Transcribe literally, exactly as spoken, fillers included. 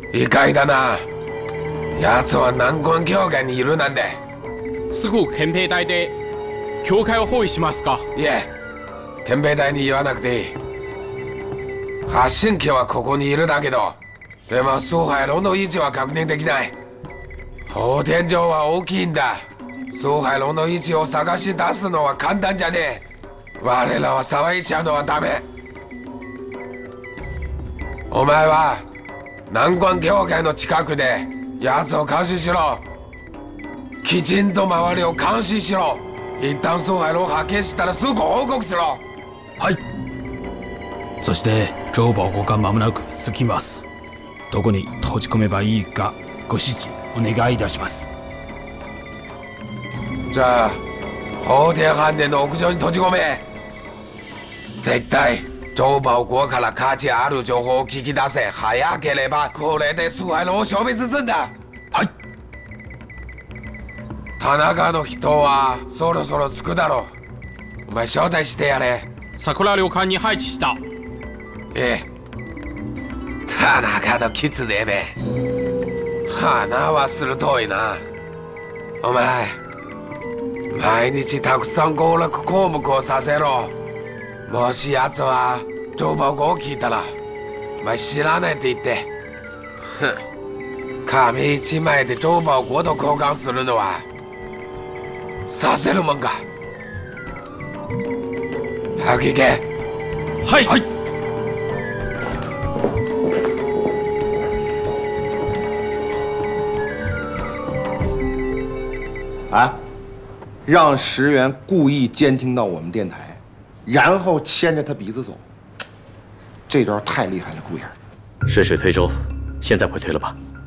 意外だな。奴は難関教会にいるなんて。 すぐ憲兵隊で教会を包囲しますか？ いえ、憲兵隊に言わなくていい。発信機はここにいるだけど、でも崇拝楼の位置は確認できない。砲天井は大きいんだ。崇拝楼の位置を探し出すのは簡単じゃねえ。我らは騒いちゃうのはダメ。お前は難関教会の近くで奴を監視しろ。きちんと周りを監視しろ。一旦崇拝楼を発見したらすぐ報告しろ。 はい。そして城保護が間もなく着きます。どこに閉じ込めばいいかご指示お願いいたします。 じゃあ法典飯店の屋上に閉じ込め。絶対城保国から価値ある情報を聞き出せ。早ければこれで崇拝楼を消滅すんだ。 はい。 田中の人はそろそろ着くだろう。お前招待してやれ。 桜旅館に配置した。 ええ。田中のキツネめ。鼻は鋭いな。お前毎日たくさん娯楽項目をさせろ。もし奴は情報を聞いたらお前知らないって言って。ふん。紙一枚で情報国と交換するのはさせるもんか。早く行け。 はいはい。 啊，让石原故意监听到我们电台，然后牵着他鼻子走，这招太厉害了，顾爷。 顺水推舟，现在回退了吧？